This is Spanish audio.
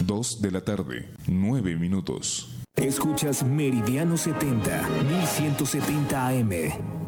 2 de la tarde, 9 minutos. Escuchas Meridiano 70, 1170 AM.